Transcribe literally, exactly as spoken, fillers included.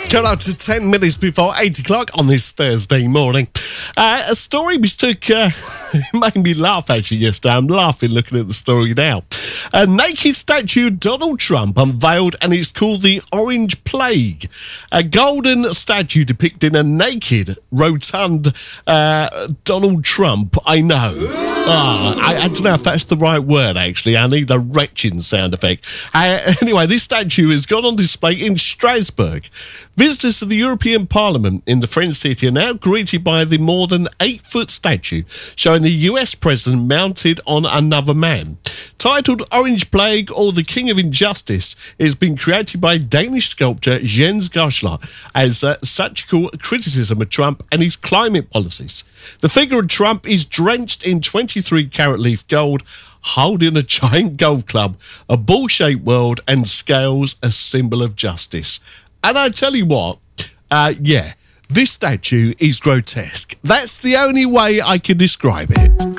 Cut out to ten minutes before eight o'clock on this Thursday morning. Uh, a story which took, uh, made me laugh actually yesterday. I'm laughing looking at the story now. A naked statue of Donald Trump unveiled, and it's called the Orange Plague. A golden statue depicting a naked, rotund uh, Donald Trump. I know. Oh, I, I don't know if that's the right word, actually. I need a retching sound effect. Uh, anyway, this statue has gone on display in Strasbourg. Visitors to the European Parliament in the French city are now greeted by the more than eight-foot statue showing the U S president mounted on another man. Titled Orange Plague or the King of Injustice, it has been created by Danish sculptor Jens Goslar as uh, satirical criticism of Trump and his climate policies. The figure of Trump is drenched in twenty-three carat leaf gold, holding a giant golf club, a ball-shaped world, and scales, a symbol of justice. And I tell you what, uh, yeah, this statue is grotesque. That's the only way I can describe it.